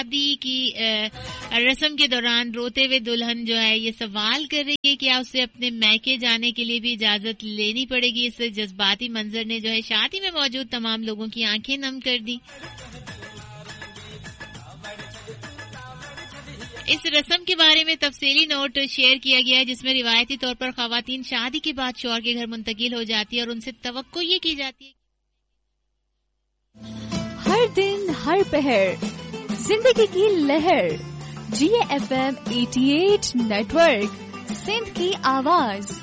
شادی کی رسم کے دوران روتے ہوئے دلہن جو ہے یہ سوال کر رہی ہے کہ اسے اپنے میکے جانے کے لیے بھی اجازت لینی پڑے گی. اس جذباتی منظر نے جو ہے شادی میں موجود تمام لوگوں کی آنکھیں نم کر دی. اس رسم کے بارے میں تفصیلی نوٹ شیئر کیا گیا ہے جس میں روایتی طور پر خواتین شادی کے بعد شوہر کے گھر منتقل ہو جاتی ہے اور ان سے توقع یہ کی جاتی ہے ہر دن ہر پہر زندگی کی لہر GFM 88 نیٹ ورک سندھ کی آواز.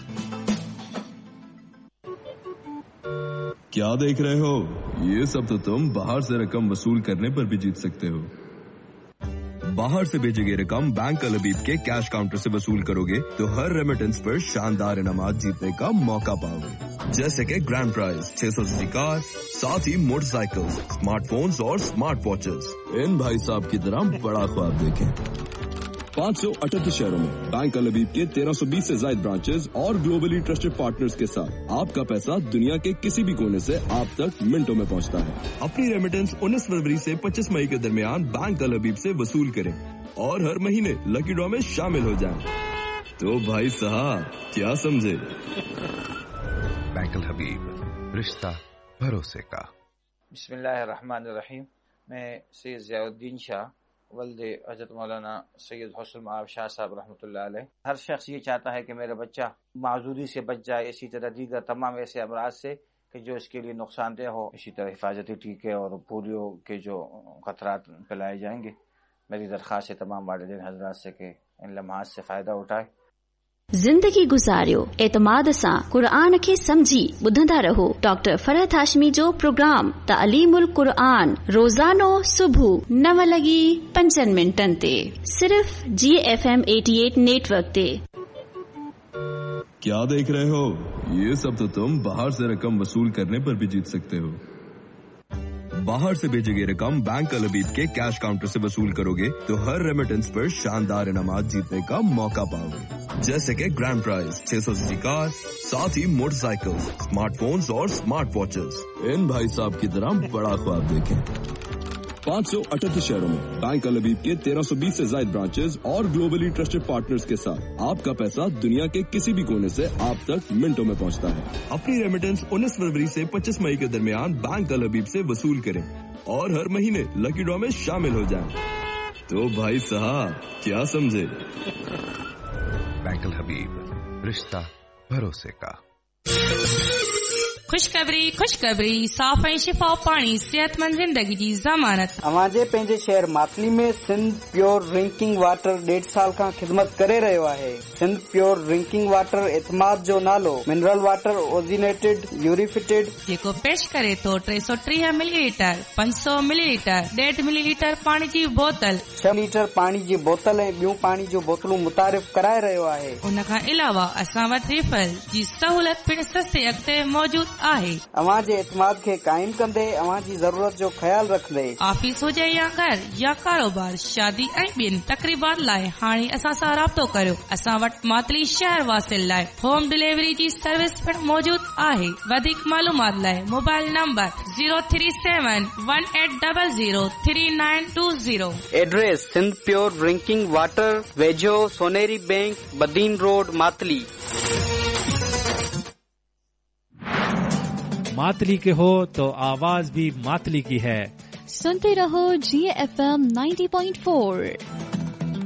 کیا دیکھ رہے ہو؟ یہ سب تو تم باہر سے رقم وصول کرنے پر بھی جیت سکتے ہو. باہر سے بھیجی گئی رقم بینک الحبیب کے کیش کاؤنٹر سے وصول کرو گے تو ہر ریمیٹنس پر شاندار انعامات جیتنے کا موقع پاؤ گے, جیسے کہ گرینڈ پرائز 600 کار, ساتھ ہی موٹر سائیکل, اسمارٹ فونز اور اسمارٹ واچز. ان بھائی صاحب کی طرح بڑا خواب دیکھیں. 538 شہروں میں بینک الحبیب کے 1320 سے زائد برانچز اور گلوبلی ٹرسٹڈ پارٹنرز کے ساتھ آپ کا پیسہ دنیا کے کسی بھی کونے سے آپ تک منٹوں میں پہنچتا ہے. اپنی ریمیٹنس 19 فروری سے 25 مئی کے درمیان بینک الحبیب سے وصول کریں اور ہر مہینے لکی ڈرا میں شامل ہو جائیں. تو بھائی صاحب کیا سمجھے؟ بینک الحبیب, رشتہ بھروسے کا. بسم اللہ الرحمن الرحیم. میں سید ضیاء الدین شاہ ولد حضرت مولانا سید حسن معاب شاہ صاحب رحمۃ اللہ علیہ. ہر شخص یہ چاہتا ہے کہ میرا بچہ معذوری سے بچ جائے, اسی طرح دیگر تمام ایسے امراض سے کہ جو اس کے لیے نقصان دہ ہو. اسی طرح حفاظتی ٹیکے اور پولیو کے جو خطرات پلائے جائیں گے. میری درخواست ہے تمام والدین حضرات سے کہ ان لمحات سے فائدہ اٹھائے. زندگی گزاریو اعتماد سان قرآن کے سمجھی ٻڌندا رہو. ڈاکٹر فرحت ہاشمی جو پروگرام تعلیم القرآن روزانو صبح 9:05 تے صرف GFM 88 نیٹ ورک تے. کیا دیکھ رہے ہو؟ یہ سب تو تم باہر سے رقم وصول کرنے پر بھی جیت سکتے ہو. باہر سے بھیجی گئی رقم بینک الحبیب کے کیش کاؤنٹر سے وصول کرو گے تو ہر ریمیٹنس پر شاندار انعامات جیتنے کا موقع پاؤ گے, جیسے کہ گرینڈ پرائز 600 کار, ساتھ ہی موٹر سائیکل, اسمارٹ فونز اور اسمارٹ واچز. ان بھائی صاحب کی طرح بڑا خواب دیکھیں. 538 شہروں میں بینک الحبیب کے 1320 سے زائد برانچز اور گلوبلی ٹرسٹڈ پارٹنرز کے ساتھ آپ کا پیسہ دنیا کے کسی بھی کونے سے آپ تک منٹوں میں پہنچتا ہے. اپنی ریمیٹنس 19 فروری سے 25 مئی کے درمیان بینک الحبیب سے وصول کریں اور ہر مہینے لکی ڈرا میں شامل ہو جائیں. تو بھائی صاحب کیا سمجھے؟ بینک الحبیب, رشتہ بھروسے کا. خوشخبری صاف ऐं शिफ़ा पाणी सेहतमंद ज़िंदगी जी ज़मानत. अवांजे पंहिंजे शहर मातली में सिंध प्योर ड्रिंकिंग वाटर 1.5 साल खां ख़िदमत करे रहियो आहे. सिंध प्योर ड्रिंकिंग वाटर एतमाद जो नालो मिनरल वाटर ओजिनेटेड यूरिफिटेड जेको पेश करे थो 330 मिलीलीटर, 500 मिलीलीटर, 1.5 मिलीलीटर पाणी जी बोतल, 6 लीटर पाणी जी बोतल ऐं ॿियूं पाणी जूं बोतलूं मुतारिफ़ कराए रहियो आहे. उन खां अलावा असां वटि रिफल जी सहूलियत पिण सस्ते अघि मौजूद आहे. अवां जे एतमाद खे काइम कंदे अवां जी ज़रूरत जो ख़्याल रखंदे ऑफिस हुजे या घर या कारोबार, शादी ऐं ॿियनि तक़रीबात लाइ हाणे असां सां राब्तो करियो. असां वटि मातली शहर वासिल लाइ होम डिलीवरी जी सर्विस पिण मौजूद आहे. वधीक मालूमात लाइ mobile number 03718003920. Address Sindh pure drinking water, वेझो सोनेरी बैंक, बदीन रोड, मातली. मातली के हो तो आवाज भी मातली की है. सुनते रहो GFM 90.4.